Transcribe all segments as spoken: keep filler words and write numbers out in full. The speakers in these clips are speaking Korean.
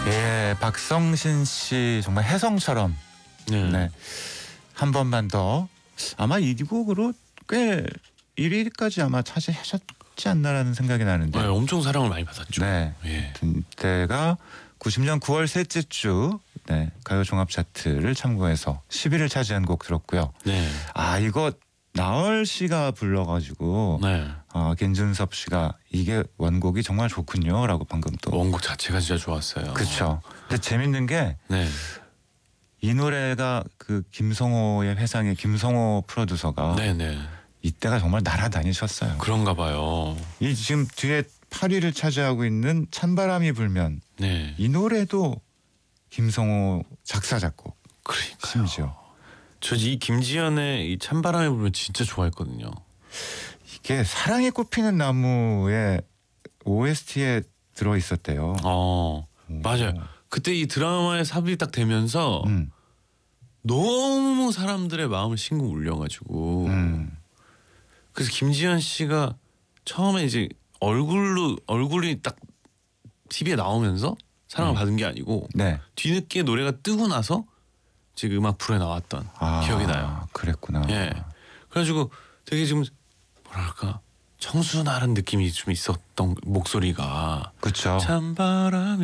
예, 박성신 씨 정말 혜성처럼 네. 네, 한 번만 더 아마 이 곡으로 꽤 일 위까지 아마 차지하셨지 않나라는 생각이 나는데. 네, 엄청 사랑을 많이 받았죠. 네, 예. 그때가 구십 년 구월 셋째 주 네, 가요 종합 차트를 참고해서 십 위를 차지한 곡 들었고요. 네. 아 이거 나얼 씨가 불러가지고 네. 어, 김준섭 씨가 이게 원곡이 정말 좋군요라고 방금 또. 원곡 자체가 진짜 좋았어요. 그렇죠. 근데 재밌는 게 이 네. 노래가 그 김성호의 회상의 김성호 프로듀서가 네네. 이때가 정말 날아다니셨어요. 그런가 봐요. 이 지금 뒤에 팔 위를 차지하고 있는 찬바람이 불면 네. 이 노래도 김성호 작사 작곡. 그러니까요. 심지어 저 이 김지연의 이 찬바람이 불면 진짜 좋아했거든요. 이게 사랑이 꽃피는 나무의 오에스티에 들어 있었대요. 어 맞아요. 그때 이 드라마에 삽입이 딱 되면서 음, 너무 사람들의 마음을 싱긋 울려가지고 음, 그래서 김지연 씨가 처음에 이제 얼굴로 얼굴이 딱 티비에 나오면서 사랑을 음. 받은 게 아니고 네. 뒤늦게 노래가 뜨고 나서 지금 음악 프로에 나왔던 아, 기억이 나요. 그랬구나. 예. 그래가지고 되게 지금 뭐랄까 청순한 느낌이 좀 있었던 목소리가 그렇죠. 찬바람이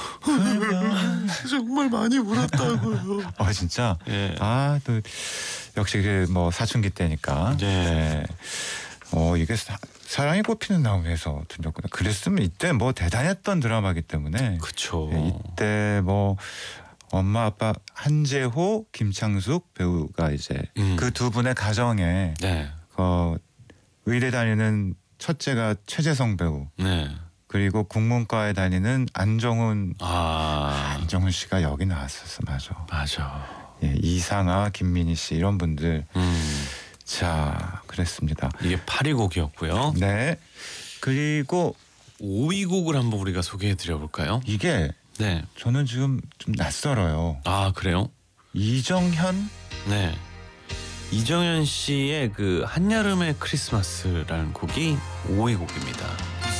정말 많이 울었다고요. 아 진짜. 예. 아 또 역시 그 뭐 사춘기 때니까. 네. 어 이게 사, 사랑이 꽃피는 나무에서 들렸구나. 그랬으면 이때 뭐 대단했던 드라마기 때문에. 그쵸. 예, 이때 뭐 엄마 아빠 한재호, 김창숙 배우가 이제 음. 그 두 분의 가정에 네. 어, 의대 다니는 첫째가 최재성 배우 네. 그리고 국문과에 다니는 안정훈 아 안정훈 씨가 여기 나왔었어. 맞아. 맞아. 예, 이상아, 김민희 씨 이런 분들. 음. 자, 그랬습니다. 이게 팔 위 곡이었고요. 네. 그리고 오 위 곡을 한번 우리가 소개해 드려 볼까요? 이게 네. 저는 지금 좀 낯설어요. 아 그래요? 이정현. 네. 이정현 씨의 그 한여름의 크리스마스라는 곡이 오 위 곡입니다.